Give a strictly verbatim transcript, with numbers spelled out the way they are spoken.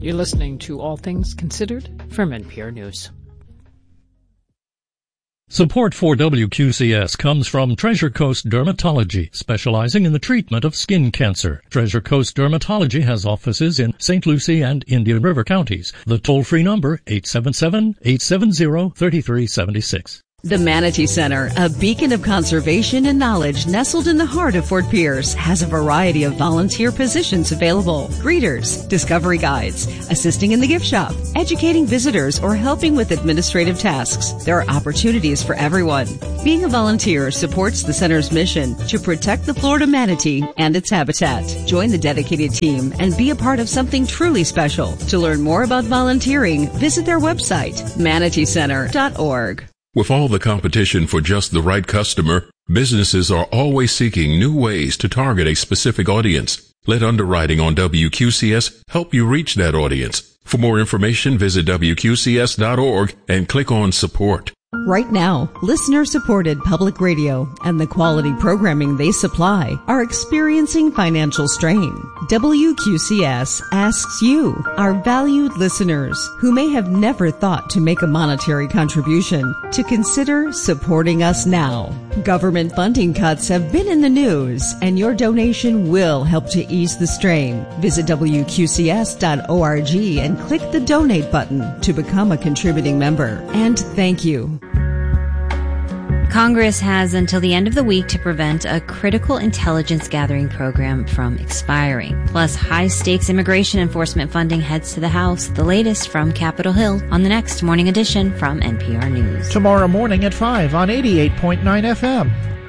You're listening to All Things Considered from N P R News. Support for W Q C S comes from Treasure Coast Dermatology, specializing in the treatment of skin cancer. Treasure Coast Dermatology has offices in Saint Lucie and Indian River counties. The toll-free number, eight seven seven, eight seven zero, three three seven six. The Manatee Center, a beacon of conservation and knowledge nestled in the heart of Fort Pierce, has a variety of volunteer positions available. Greeters, discovery guides, assisting in the gift shop, educating visitors, or helping with administrative tasks. There are opportunities for everyone. Being a volunteer supports the center's mission to protect the Florida manatee and its habitat. Join the dedicated team and be a part of something truly special. To learn more about volunteering, visit their website, manatee center dot org. With all the competition for just the right customer, businesses are always seeking new ways to target a specific audience. Let underwriting on W Q C S help you reach that audience. For more information, visit W Q C S dot org and click on support. Right now, listener-supported public radio and the quality programming they supply are experiencing financial strain. W Q C S asks you, our valued listeners, who may have never thought to make a monetary contribution, to consider supporting us now. Government funding cuts have been in the news, and your donation will help to ease the strain. Visit W Q C S dot org and click the donate button to become a contributing member. And thank you. Congress has until the end of the week to prevent a critical intelligence gathering program from expiring. Plus, high-stakes immigration enforcement funding heads to the House. The latest from Capitol Hill on the next Morning Edition from N P R News. Tomorrow morning at five on eighty-eight point nine F M.